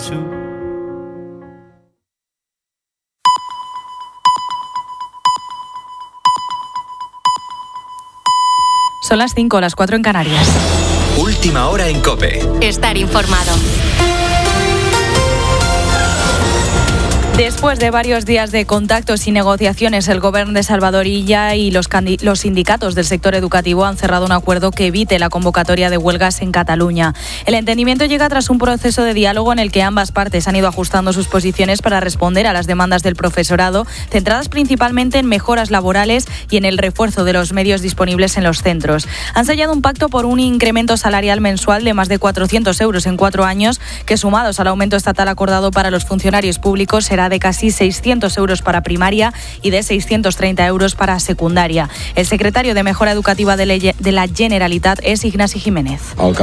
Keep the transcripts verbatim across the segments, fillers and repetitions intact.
too. Son las cinco, las cuatro en Canarias. Última hora en COPE. Estar informado. Después de varios días de contactos y negociaciones, el Gobierno de Salvador Illa y los, candi- los sindicatos del sector educativo han cerrado un acuerdo que evite la convocatoria de huelgas en Cataluña. El entendimiento llega tras un proceso de diálogo en el que ambas partes han ido ajustando sus posiciones para responder a las demandas del profesorado, centradas principalmente en mejoras laborales y en el refuerzo de los medios disponibles en los centros. Han sellado un pacto por un incremento salarial mensual de más de cuatrocientos euros en cuatro años, que sumados al aumento estatal acordado para los funcionarios públicos será de casi seiscientos euros para primaria y de seiscientos treinta euros para secundaria. El secretario de Mejora Educativa de, le- de la Generalitat es Ignasi Jiménez.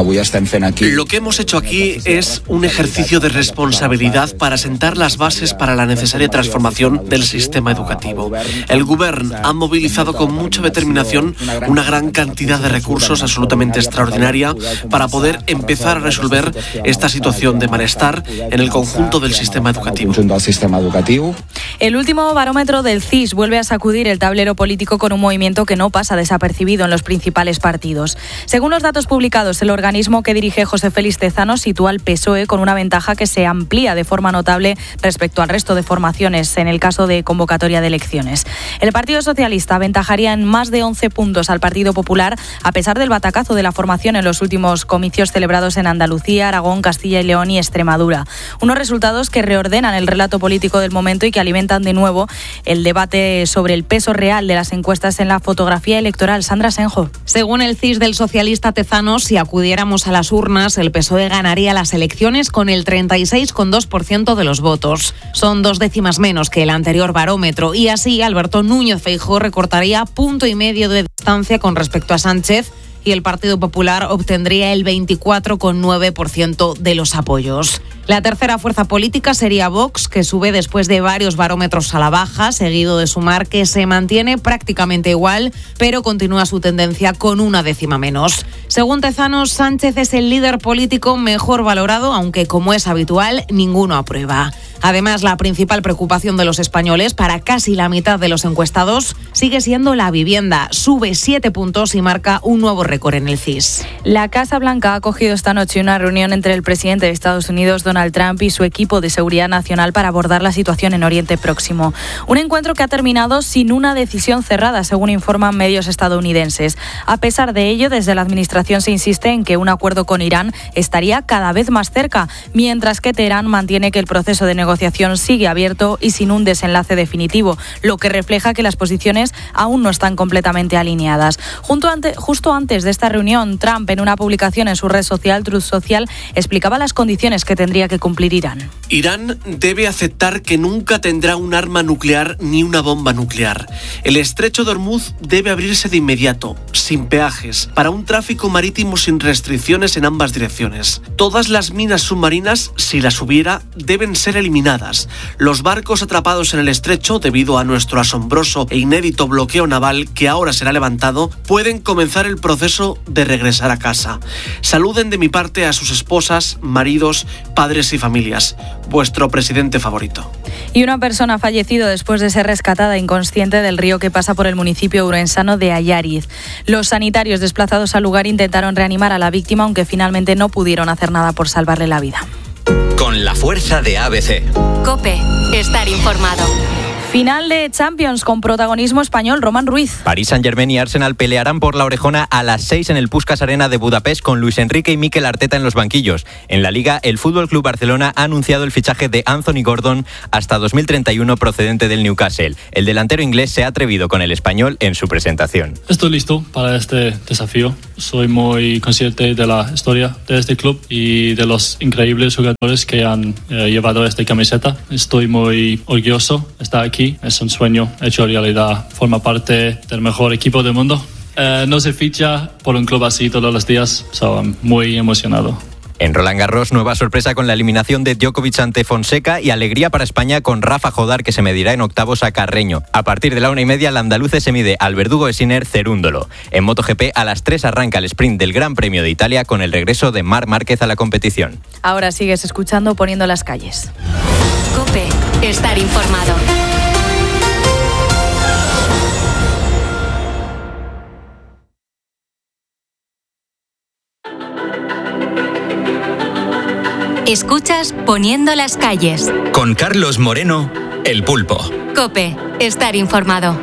Lo que hemos hecho aquí es un ejercicio de responsabilidad para sentar las bases para la necesaria transformación del sistema educativo. El Govern ha movilizado con mucha determinación una gran cantidad de recursos absolutamente extraordinaria para poder empezar a resolver esta situación de malestar en el conjunto del sistema educativo. Educativo. El último barómetro del C I S vuelve a sacudir el tablero político con un movimiento que no pasa desapercibido en los principales partidos. Según los datos publicados, el organismo que dirige José Félix Tezanos sitúa al P S O E con una ventaja que se amplía de forma notable respecto al resto de formaciones en el caso de convocatoria de elecciones. El Partido Socialista aventajaría en más de once puntos al Partido Popular, a pesar del batacazo de la formación en los últimos comicios celebrados en Andalucía, Aragón, Castilla y León y Extremadura. Unos resultados que reordenan el relato político del momento y que alimentan de nuevo el debate sobre el peso real de las encuestas en la fotografía electoral. Sandra Senjo. Según el C I S del socialista Tezanos, si acudiéramos a las urnas, el P S O E ganaría las elecciones con el treinta y seis coma dos por ciento de los votos. Son dos décimas menos que el anterior barómetro y así Alberto Núñez Feijóo recortaría punto y medio de distancia con respecto a Sánchez y el Partido Popular obtendría el veinticuatro coma nueve por ciento de los apoyos. La tercera fuerza política sería Vox, que sube después de varios barómetros a la baja, seguido de Sumar, que se mantiene prácticamente igual, pero continúa su tendencia con una décima menos. Según Tezanos, Sánchez es el líder político mejor valorado, aunque, como es habitual, ninguno aprueba. Además, la principal preocupación de los españoles, para casi la mitad de los encuestados, sigue siendo la vivienda. Sube siete puntos y marca un nuevo récord en el C I S. La Casa Blanca ha acogido esta noche una reunión entre el presidente de Estados Unidos, Donald Trump, y su equipo de seguridad nacional para abordar la situación en Oriente Próximo. Un encuentro que ha terminado sin una decisión cerrada, según informan medios estadounidenses. A pesar de ello, desde la administración se insiste en que un acuerdo con Irán estaría cada vez más cerca, mientras que Teherán mantiene que el proceso de negociación sigue abierto y sin un desenlace definitivo, lo que refleja que las posiciones aún no están completamente alineadas. Junto ante, justo antes de esta reunión, Trump, en una publicación en su red social Truth Social, explicaba las condiciones que tendría que cumplir Irán. Irán debe aceptar que nunca tendrá un arma nuclear ni una bomba nuclear. El estrecho de Hormuz debe abrirse de inmediato, sin peajes, para un tráfico marítimo sin restricciones en ambas direcciones. Todas las minas submarinas, si las hubiera, deben ser eliminadas. Los barcos atrapados en el estrecho, debido a nuestro asombroso e inédito bloqueo naval que ahora será levantado, pueden comenzar el proceso de regresar a casa. Saluden de mi parte a sus esposas, maridos, padres y familias. Vuestro presidente favorito. Y una persona ha fallecido después de ser rescatada inconsciente del río que pasa por el municipio urensano de Ayariz. Los sanitarios desplazados al lugar intentaron reanimar a la víctima, aunque finalmente no pudieron hacer nada por salvarle la vida. Con la fuerza de A B C. COPE. Estar informado. Final de Champions con protagonismo español. Román Ruiz. París Saint-Germain y Arsenal pelearán por la orejona a las seis en el Puskás Arena de Budapest, con Luis Enrique y Mikel Arteta en los banquillos. En la Liga, el F C Barcelona ha anunciado el fichaje de Anthony Gordon hasta dos mil treinta y uno, procedente del Newcastle. El delantero inglés se ha atrevido con el español en su presentación. Estoy listo para este desafío. Soy muy consciente de la historia de este club y de los increíbles jugadores que han eh, llevado esta camiseta. Estoy muy orgulloso de estar aquí. Es un sueño hecho realidad. Forma parte del mejor equipo del mundo. Eh, no se ficha por un club así todos los días. So, I'm muy emocionado. En Roland Garros, nueva sorpresa con la eliminación de Djokovic ante Fonseca y alegría para España con Rafa Jodar, que se medirá en octavos a Carreño. A partir de la una y media, el andaluz se mide al verdugo de Sinner, Cerúndolo. En MotoGP, a las tres arranca el sprint del Gran Premio de Italia con el regreso de Marc Márquez a la competición. Ahora sigues escuchando Poniendo las calles. COPE. Estar informado. Escuchas Poniendo las calles. Con Carlos Moreno, El Pulpo. COPE. Estar informado.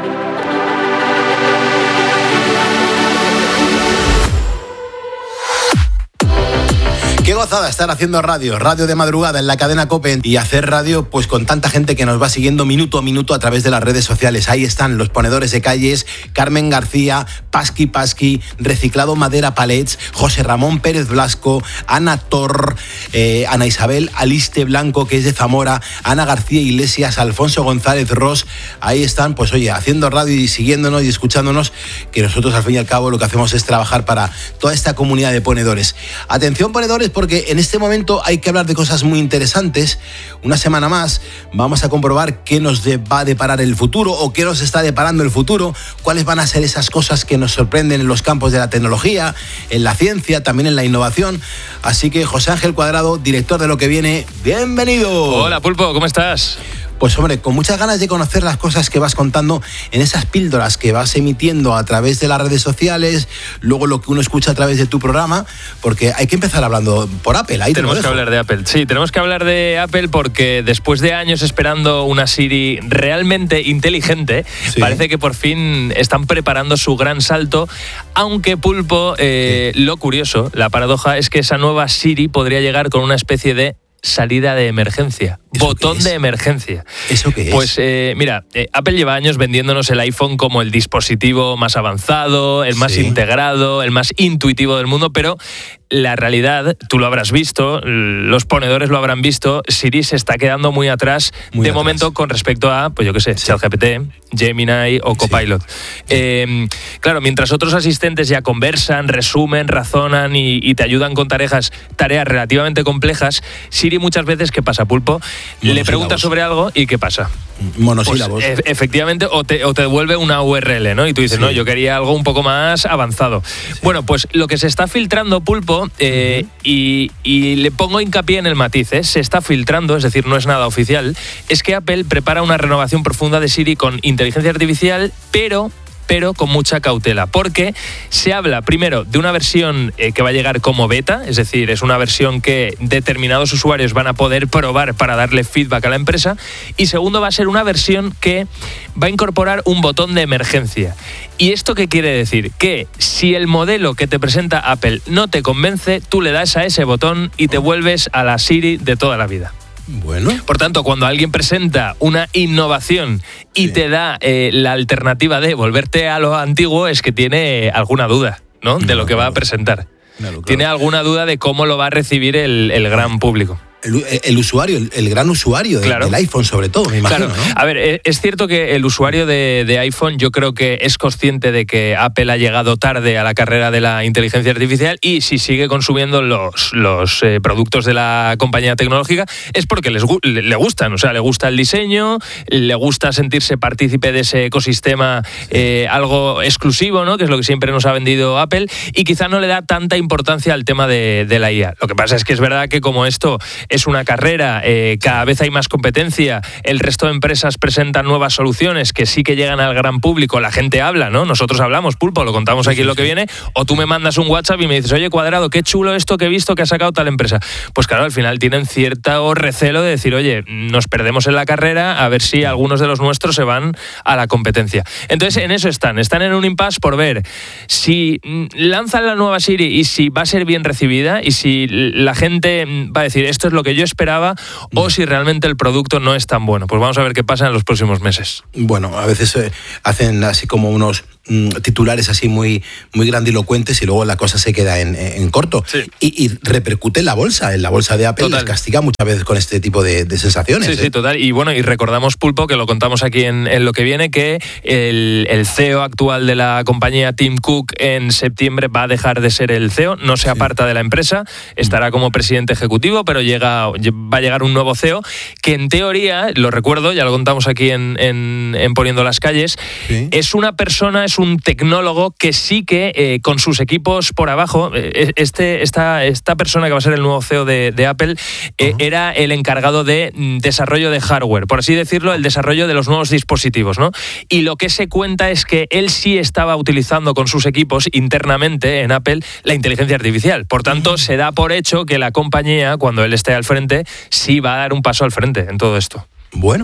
Qué gozada estar haciendo radio, radio de madrugada en la cadena COPE y hacer radio pues con tanta gente que nos va siguiendo minuto a minuto a través de las redes sociales. Ahí están los ponedores de calles, Carmen García, Pasqui Pasqui, Reciclado Madera Palets, José Ramón Pérez Blasco, Ana Tor, eh, Ana Isabel Aliste Blanco, que es de Zamora, Ana García Iglesias, Alfonso González Ros. Ahí están, pues oye, haciendo radio y siguiéndonos y escuchándonos, que nosotros al fin y al cabo lo que hacemos es trabajar para toda esta comunidad de ponedores. Atención, ponedores, porque en este momento hay que hablar de cosas muy interesantes. Una semana más vamos a comprobar qué nos va a deparar el futuro o qué nos está deparando el futuro, cuáles van a ser esas cosas que nos sorprenden en los campos de la tecnología, en la ciencia, también en la innovación. Así que José Ángel Cuadrado, director de Lo que Viene, ¡bienvenido! Hola Pulpo, ¿cómo estás? Pues hombre, con muchas ganas de conocer las cosas que vas contando en esas píldoras que vas emitiendo a través de las redes sociales, luego lo que uno escucha a través de tu programa, porque hay que empezar hablando por Apple. Ahí tenemos que hablar de Apple, sí, tenemos que hablar de Apple porque después de años esperando una Siri realmente inteligente, sí, parece que por fin están preparando su gran salto, aunque Pulpo, eh, sí. lo curioso, la paradoja es que esa nueva Siri podría llegar con una especie de salida de emergencia, botón de emergencia. ¿Eso qué es? Pues eh, mira, eh, Apple lleva años vendiéndonos el iPhone como el dispositivo más avanzado, el más sí. integrado, el más intuitivo del mundo, pero la realidad, tú lo habrás visto, los ponedores lo habrán visto, Siri se está quedando muy atrás muy de atrás. momento con respecto a, pues yo qué sé, sí. ChatGPT, Gemini o Copilot. Sí. Eh, claro, mientras otros asistentes ya conversan, resumen, razonan y, y te ayudan con tareas, tareas relativamente complejas, Siri muchas veces, ¿qué pasa, Pulpo? Le preguntas sobre algo y ¿qué pasa? Monosílabos. Pues, e- efectivamente, o te, o te devuelve una U R L, ¿no? Y tú dices, sí. no, yo quería algo un poco más avanzado. Sí. Bueno, pues lo que se está filtrando, Pulpo, eh, uh-huh. y, y le pongo hincapié en el matiz, ¿eh? se está filtrando, es decir, no es nada oficial, es que Apple prepara una renovación profunda de Siri con inteligencia artificial, pero... pero con mucha cautela, porque se habla primero de una versión eh, que va a llegar como beta, es decir, es una versión que determinados usuarios van a poder probar para darle feedback a la empresa, y segundo va a ser una versión que va a incorporar un botón de emergencia. ¿Y esto qué quiere decir? Que si el modelo que te presenta Apple no te convence, tú le das a ese botón y te vuelves a la Siri de toda la vida. Bueno. Por tanto, cuando alguien presenta una innovación y sí. te da eh, la alternativa de volverte a lo antiguo, es que tiene alguna duda, ¿no? De no, lo que claro. va a presentar. Claro, claro. Tiene alguna duda de cómo lo va a recibir el, el gran público. El, el usuario, el, el gran usuario de, claro. del iPhone sobre todo, me imagino, claro. ¿no? A ver, es cierto que el usuario de, de iPhone yo creo que es consciente de que Apple ha llegado tarde a la carrera de la inteligencia artificial y si sigue consumiendo los, los eh, productos de la compañía tecnológica es porque les, le, le gustan, o sea, le gusta el diseño, le gusta sentirse partícipe de ese ecosistema eh, algo exclusivo, ¿no? Que es lo que siempre nos ha vendido Apple y quizá no le da tanta importancia al tema de, de la I A. Lo que pasa es que es verdad que como esto es una carrera, eh, cada vez hay más competencia, el resto de empresas presentan nuevas soluciones que sí que llegan al gran público, la gente habla, ¿no? Nosotros hablamos, Pulpo, lo contamos aquí en Lo que Viene, o tú me mandas un WhatsApp y me dices, oye, Cuadrado, qué chulo esto que he visto que ha sacado tal empresa. Pues claro, al final tienen cierto recelo de decir, oye, nos perdemos en la carrera, a ver si algunos de los nuestros se van a la competencia. Entonces, en eso están, están en un impasse por ver si lanzan la nueva Siri y si va a ser bien recibida y si la gente va a decir, esto es lo que yo esperaba o si realmente el producto no es tan bueno. Pues vamos a ver qué pasa en los próximos meses. Bueno, a veces eh, hacen así como unos mmm, titulares así muy, muy grandilocuentes y luego la cosa se queda en, en corto. Sí. Y, y repercute en la bolsa, en la bolsa de Apple. Total. Les castiga muchas veces con este tipo de, de sensaciones. Sí, ¿eh? sí, total. Y bueno, y recordamos, Pulpo, que lo contamos aquí en, en lo que viene, que el, el C E O actual de la compañía, Tim Cook, en septiembre va a dejar de ser el C E O, no se aparta sí. de la empresa, estará como presidente ejecutivo, pero llega, va a llegar un nuevo C E O que en teoría, lo recuerdo, ya lo contamos aquí en, en, en Poniendo las Calles, sí. es una persona, es un tecnólogo que sí que eh, con sus equipos por abajo, eh, este, esta, esta persona que va a ser el nuevo C E O de, de Apple, eh, uh-huh. era el encargado de desarrollo de hardware, por así decirlo, el desarrollo de los nuevos dispositivos, ¿no? Y lo que se cuenta es que él sí estaba utilizando con sus equipos internamente en Apple la inteligencia artificial. Por tanto, uh-huh. se da por hecho que la compañía, cuando él esté al frente, sí va a dar un paso al frente en todo esto. Bueno,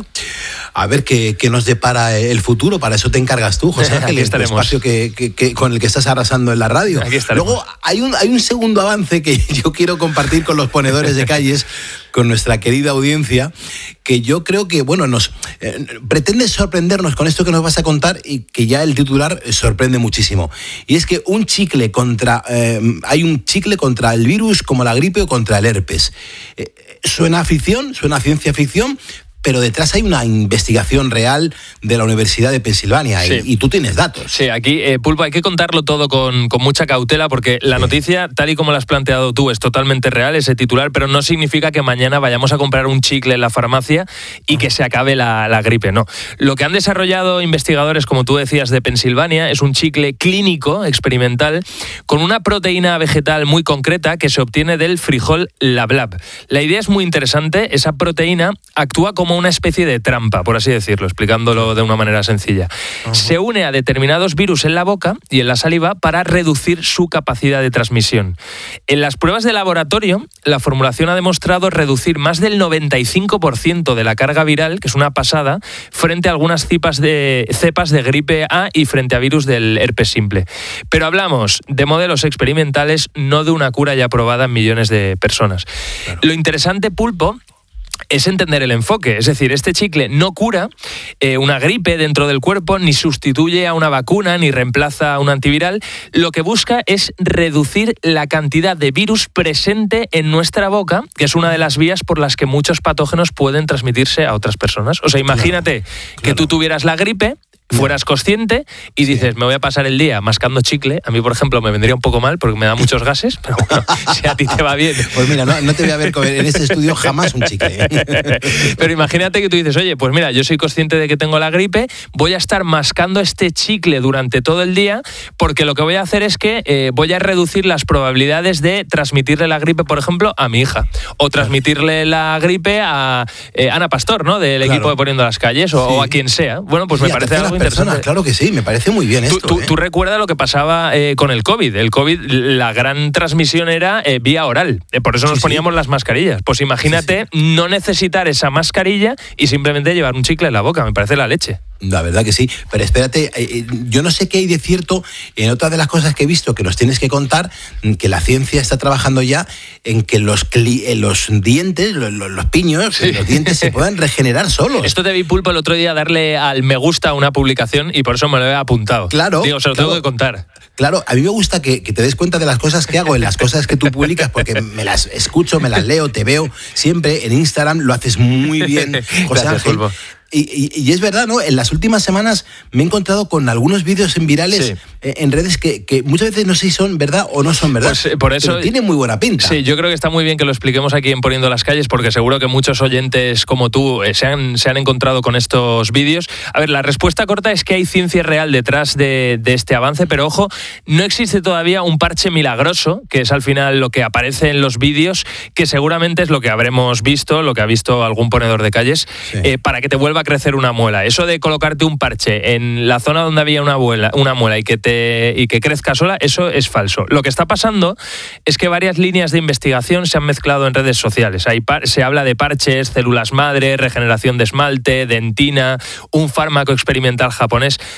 a ver qué, qué nos depara el futuro. Para eso te encargas tú, José Ángel, el espacio que, que, que, con el que estás arrasando en la radio. Luego hay un, hay un segundo avance que yo quiero compartir con los ponedores de calles, con nuestra querida audiencia, que yo creo que, bueno, nos eh, pretende sorprendernos con esto que nos vas a contar y que ya el titular sorprende muchísimo. Y es que un chicle contra, eh, hay un chicle contra el virus como la gripe o contra el herpes. Eh, suena a ficción, suena a ciencia ficción, pero detrás hay una investigación real de la Universidad de Pensilvania sí. y, y tú tienes datos. Sí, aquí, eh, Pulpo, hay que contarlo todo con, con mucha cautela porque la sí. noticia, tal y como la has planteado tú, es totalmente real, ese titular, pero no significa que mañana vayamos a comprar un chicle en la farmacia y uh-huh. que se acabe la, la gripe, no. Lo que han desarrollado investigadores, como tú decías, de Pensilvania, es un chicle clínico, experimental, con una proteína vegetal muy concreta que se obtiene del frijol lablab. La idea es muy interesante, esa proteína actúa como una especie de trampa, por así decirlo, explicándolo de una manera sencilla. Uh-huh. Se une a determinados virus en la boca y en la saliva para reducir su capacidad de transmisión. En las pruebas de laboratorio, la formulación ha demostrado reducir más del noventa y cinco por ciento de la carga viral, que es una pasada, frente a algunas cepas de, cepas de gripe A y frente a virus del herpes simple. Pero hablamos de modelos experimentales, no de una cura ya probada en millones de personas. Claro. Lo interesante, Pulpo, es entender el enfoque. Es decir, este chicle no cura eh, una gripe dentro del cuerpo, ni sustituye a una vacuna, ni reemplaza a un antiviral. Lo que busca es reducir la cantidad de virus presente en nuestra boca, que es una de las vías por las que muchos patógenos pueden transmitirse a otras personas. O sea, imagínate claro, claro. que tú tuvieras la gripe, fueras consciente y dices, me voy a pasar el día mascando chicle. A mí, por ejemplo, me vendría un poco mal porque me da muchos gases, pero bueno, si a ti te va bien. Pues mira, no, no te voy a ver comer en este estudio jamás un chicle. Pero imagínate que tú dices, oye, pues mira, yo soy consciente de que tengo la gripe, voy a estar mascando este chicle durante todo el día porque lo que voy a hacer es que eh, voy a reducir las probabilidades de transmitirle la gripe, por ejemplo, a mi hija o transmitirle la gripe a eh, Ana Pastor, ¿no? Del claro. equipo de Poniendo las Calles o, sí. o a quien sea. Bueno, pues sí, me parece algo personas, claro que sí, me parece muy bien esto. Tú, tú, ¿eh? tú recuerdas lo que pasaba eh, con el COVID. El COVID, la gran transmisión era eh, vía oral. Eh, por eso nos sí, poníamos sí. las mascarillas. Pues imagínate sí, sí. no necesitar esa mascarilla y simplemente llevar un chicle en la boca. Me parece la leche. La verdad que sí, pero espérate, eh, yo no sé qué hay de cierto en otra de las cosas que he visto que nos tienes que contar, que la ciencia está trabajando ya en que los, cli- eh, los dientes, los, los piños, sí. los dientes se puedan regenerar solos. Esto te vi, Pulpo, el otro día darle al me gusta a una publicación y por eso me lo he apuntado. Claro. Digo, se lo claro, tengo que contar. Claro, a mí me gusta que, que te des cuenta de las cosas que hago, en las cosas que tú publicas, porque me las escucho, me las leo, te veo siempre en Instagram, lo haces muy bien, José Gracias, Ángel. Pulpo. Y, y, y es verdad, ¿no? En las últimas semanas me he encontrado con algunos vídeos en virales sí. eh, en redes que, que muchas veces no sé si son verdad o no son verdad. Pues, eh, por eso, pero tiene muy buena pinta. Sí, yo creo que está muy bien que lo expliquemos aquí en Poniendo las Calles, porque seguro que muchos oyentes como tú eh, se, han, se han encontrado con estos vídeos. A ver, la respuesta corta es que hay ciencia real detrás de, de este avance, pero ojo, no existe todavía un parche milagroso, que es al final lo que aparece en los vídeos, que seguramente es lo que habremos visto, lo que ha visto algún ponedor de calles, sí. eh, para que te vuelva a crecer una muela. Eso de colocarte un parche en la zona donde había una muela, una muela y que te y que crezca sola, eso es falso. Lo que está pasando es que varias líneas de investigación se han mezclado en redes sociales. Hay par- se habla de parches, células madre, regeneración de esmalte, dentina, un fármaco experimental japonés. Mira,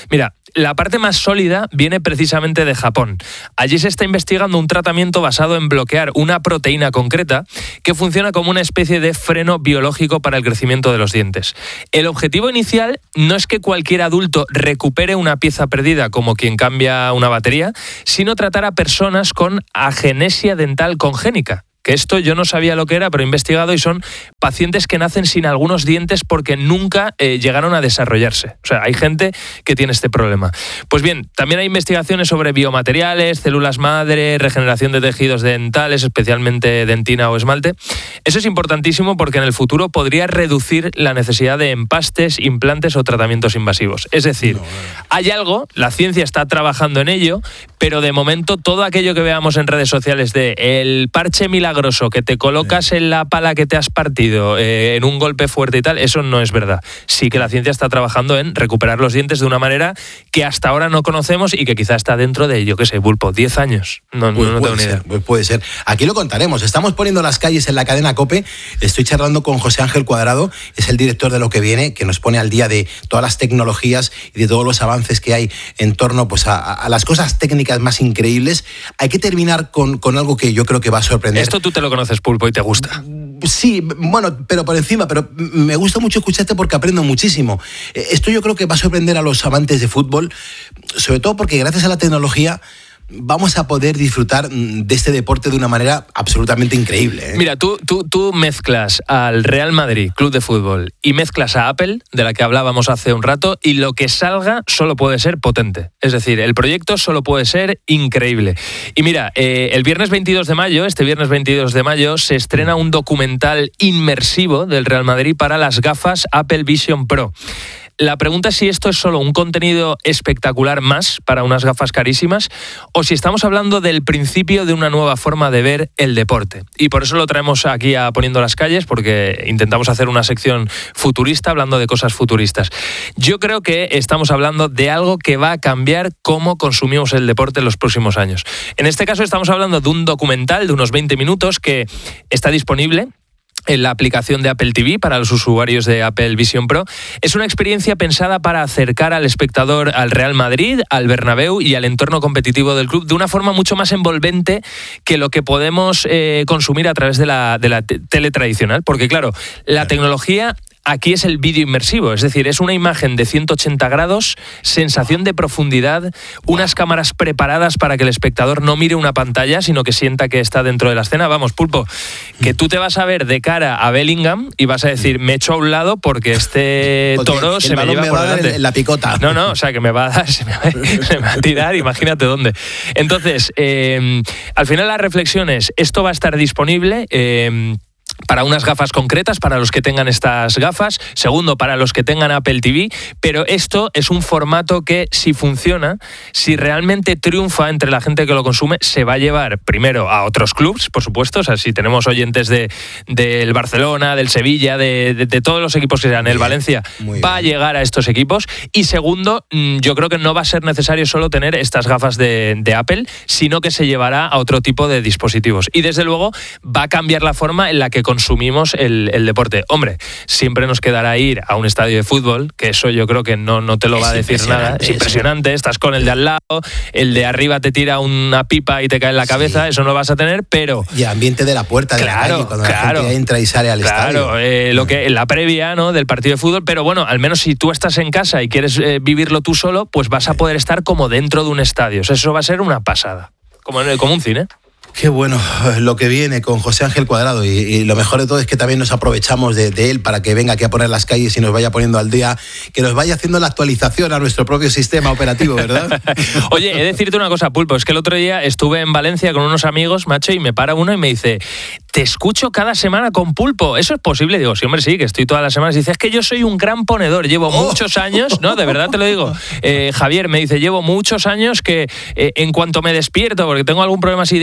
La parte más sólida viene precisamente de Japón. Allí se está investigando un tratamiento basado en bloquear una proteína concreta que funciona como una especie de freno biológico para el crecimiento de los dientes. El objetivo inicial no es que cualquier adulto recupere una pieza perdida como quien cambia una batería, sino tratar a personas con agenesia dental congénica. Que esto yo no sabía lo que era, pero he investigado y son pacientes que nacen sin algunos dientes porque nunca eh, llegaron a desarrollarse. O sea, hay gente que tiene este problema. Pues bien, también hay investigaciones sobre biomateriales, células madre, regeneración de tejidos dentales, especialmente dentina o esmalte. Eso es importantísimo porque en el futuro podría reducir la necesidad de empastes, implantes o tratamientos invasivos. Es decir, no, no. hay algo, la ciencia está trabajando en ello, pero de momento todo aquello que veamos en redes sociales de el parche milagroso que te colocas en la pala que te has partido eh, en un golpe fuerte y tal, eso no es verdad. Sí que la ciencia está trabajando en recuperar los dientes de una manera que hasta ahora no conocemos y que quizá está dentro de, yo qué sé, Pulpo, diez años. No, pues no, no tengo ni idea. Pues puede ser. Aquí lo contaremos. Estamos poniendo las calles en la cadena COPE. Estoy charlando con José Ángel Cuadrado, es el director de Lo que Viene, que nos pone al día de todas las tecnologías y de todos los avances que hay en torno pues, a, a las cosas técnicas más increíbles. Hay que terminar con, con algo que yo creo que va a sorprender. Esto tú te lo conoces, Pulpo, y te gusta. Sí, bueno, pero por encima, pero me gusta mucho escucharte porque aprendo muchísimo. Esto yo creo que va a sorprender a los amantes de fútbol, sobre todo porque gracias a la tecnología vamos a poder disfrutar de este deporte de una manera absolutamente increíble, ¿eh? Mira, tú, tú, tú mezclas al Real Madrid, club de fútbol, y mezclas a Apple, de la que hablábamos hace un rato, y lo que salga solo puede ser potente. Es decir, el proyecto solo puede ser increíble. Y mira, eh, el viernes veintidós de mayo, este viernes veintidós de mayo, se estrena un documental inmersivo del Real Madrid para las gafas Apple Vision Pro. La pregunta es si esto es solo un contenido espectacular más para unas gafas carísimas o si estamos hablando del principio de una nueva forma de ver el deporte. Y por eso lo traemos aquí a Poniendo las Calles, porque intentamos hacer una sección futurista hablando de cosas futuristas. Yo creo que estamos hablando de algo que va a cambiar cómo consumimos el deporte en los próximos años. En este caso estamos hablando de un documental de unos veinte minutos que está disponible en la aplicación de Apple T V para los usuarios de Apple Vision Pro. Es una experiencia pensada para acercar al espectador al Real Madrid, al Bernabéu y al entorno competitivo del club de una forma mucho más envolvente que lo que podemos eh, consumir a través de la, de la te- tele tradicional. Porque claro, la tecnología aquí es el vídeo inmersivo, es decir, es una imagen de ciento ochenta grados, sensación de profundidad, unas cámaras preparadas para que el espectador no mire una pantalla, sino que sienta que está dentro de la escena. Vamos, Pulpo, que tú te vas a ver de cara a Bellingham y vas a decir, me echo a un lado porque este porque toro se me lleva me por delante. En la picota. No, no, o sea, que me va a dar, se me va, se me va a tirar, imagínate dónde. Entonces, eh, al final la reflexión es, esto va a estar disponible eh, para unas gafas concretas, para los que tengan estas gafas. Segundo, para los que tengan Apple T V. Pero esto es un formato que, si funciona, si realmente triunfa entre la gente que lo consume, se va a llevar primero a otros clubs, por supuesto. O sea, si tenemos oyentes de del Barcelona, del Sevilla, de, de, de todos los equipos que sean, el Valencia, va a llegar a estos equipos. Y segundo, yo creo que no va a ser necesario solo tener estas gafas de, de Apple, sino que se llevará a otro tipo de dispositivos. Y desde luego va a cambiar la forma en la que consumimos el, el deporte. Hombre, siempre nos quedará ir a un estadio de fútbol, que eso yo creo que no, no te lo es va a decir nada. Es impresionante, estás con el de al lado, el de arriba te tira una pipa y te cae en la cabeza, sí. Eso no vas a tener, pero... Y ambiente de la puerta de claro, la calle, cuando claro, la gente entra y sale al claro, estadio. Claro, eh, lo que, la previa, ¿no?, del partido de fútbol, pero bueno, al menos si tú estás en casa y quieres eh, vivirlo tú solo, pues vas a poder estar como dentro de un estadio. O sea, eso va a ser una pasada, como, en el, como un cine. Qué bueno lo que viene con José Ángel Cuadrado y, y lo mejor de todo es que también nos aprovechamos de, de él para que venga aquí a poner las calles y nos vaya poniendo al día, que nos vaya haciendo la actualización a nuestro propio sistema operativo, ¿verdad? Oye, he de decirte una cosa, Pulpo, es que el otro día estuve en Valencia con unos amigos, macho, y me para uno y me dice, te escucho cada semana con Pulpo, ¿eso es posible? Digo, sí, hombre, sí, que estoy todas las semanas. Y dice, es que yo soy un gran ponedor, llevo oh. muchos años, no, de verdad te lo digo. Eh, Javier me dice, llevo muchos años que eh, en cuanto me despierto, porque tengo algún problema así de insomnio,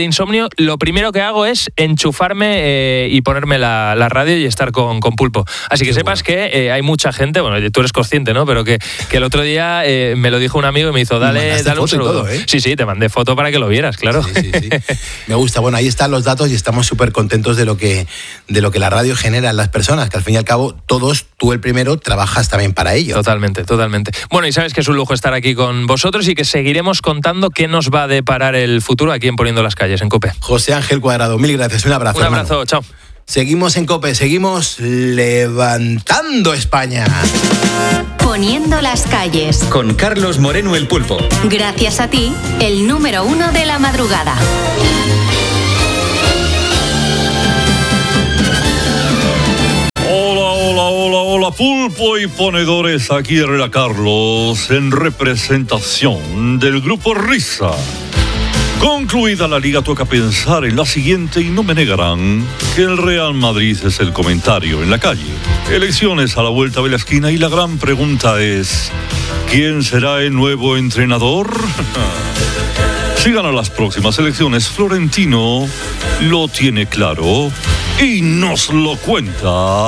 yo lo primero que hago es enchufarme eh, y ponerme la, la radio y estar con, con Pulpo. Así que Qué sepas bueno. que eh, hay mucha gente, bueno, tú eres consciente, ¿no? Pero que, que el otro día eh, me lo dijo un amigo y me hizo, dale, dale un saludo. Todo, ¿eh? Sí, sí, te mandé foto para que lo vieras, claro. Sí, sí, sí. Me gusta. Bueno, ahí están los datos y estamos súper contentos de lo que de lo que la radio genera en las personas, que al fin y al cabo todos, tú el primero, trabajas también para ello. Totalmente, totalmente. Bueno, y sabes que es un lujo estar aquí con vosotros y que seguiremos contando qué nos va a deparar el futuro aquí en Poniendo las Calles, en COPE. José Ángel Cuadrado, mil gracias. Un abrazo. Un abrazo, hermano. Chao. Seguimos en COPE, seguimos levantando España. Poniendo las calles. Con Carlos Moreno, el Pulpo. Gracias a ti, el número uno de la madrugada. Hola, hola, hola, hola, Pulpo y ponedores. Aquí Herrera Carlos en representación del Grupo Risa. Concluida la liga, toca pensar en la siguiente y no me negarán que el Real Madrid es el comentario en la calle. Elecciones a la vuelta de la esquina y la gran pregunta es, ¿quién será el nuevo entrenador? Si gana las próximas elecciones, Florentino lo tiene claro y nos lo cuenta